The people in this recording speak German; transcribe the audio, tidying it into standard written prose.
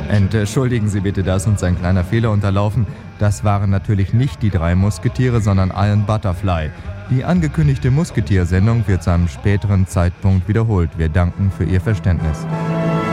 Entschuldigen Sie bitte, da ist uns ein kleiner Fehler unterlaufen. Das waren natürlich nicht die 3 Musketiere, sondern Iron Butterfly. Die angekündigte Musketier-Sendung wird zu einem späteren Zeitpunkt wiederholt. Wir danken für Ihr Verständnis.